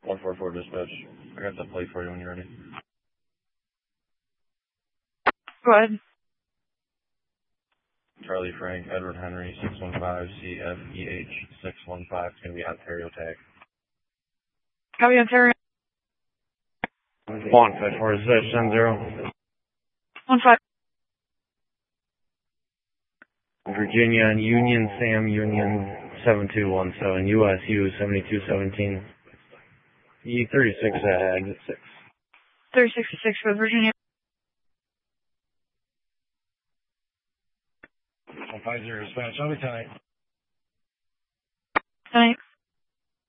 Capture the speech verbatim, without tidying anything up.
one four four dispatch. I got the plate for you when you're ready. Go ahead. Charlie Frank, Edward Henry, six one five C F E H six one five. It's going to be Ontario tag. Copy, Ontario. one five four dispatch, ten zero. one five. Virginia and Union Sam Union seven two one seven, U S U seventy-two seventeen. E thirty-six at exit six. thirty sixty-six for Virginia. one five zero dispatch, I'll be tonight. Tonight.